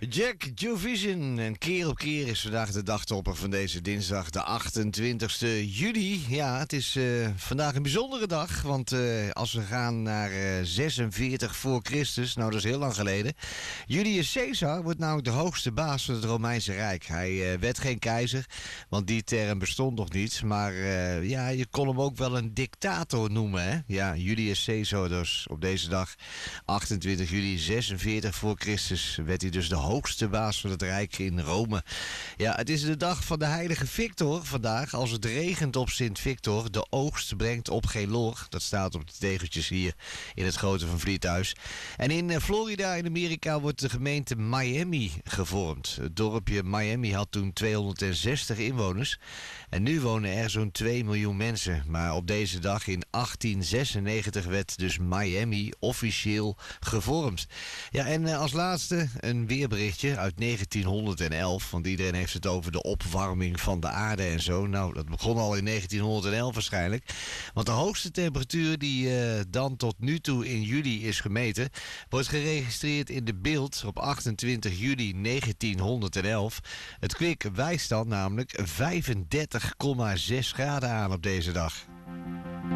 Jack Jovision. En keer op keer is vandaag de dagtopper van deze dinsdag, de 28e juli. Ja, het is vandaag een bijzondere dag. Want als we gaan naar 46 voor Christus, nou dat is heel lang geleden. Julius Caesar wordt namelijk de hoogste baas van het Romeinse Rijk. Hij werd geen keizer, want die term bestond nog niet. Maar ja, je kon hem ook wel een dictator noemen. Hè? Ja, Julius Caesar dus op deze dag, 28 juli 46 voor Christus, werd hij dus de hoogste baas van het Rijk in Rome. Ja, het is de dag van de heilige Victor vandaag. Als het regent op Sint Victor, de oogst brengt op geen loor. Dat staat op de tegeltjes hier in het Grote van Vliethuis. En in Florida in Amerika wordt de gemeente Miami gevormd. Het dorpje Miami had toen 260 inwoners. En nu wonen er zo'n 2 miljoen mensen. Maar op deze dag in 1896 werd dus Miami officieel gevormd. Ja, en als laatste een weerberichtje uit 1911. Want iedereen heeft het over de opwarming van de aarde en zo. Nou, dat begon al in 1911 waarschijnlijk. Want de hoogste temperatuur die dan tot nu toe in juli is gemeten, wordt geregistreerd in de Bild op 28 juli 1911. Het kwik wijst dan namelijk 35,6 graden aan op deze dag.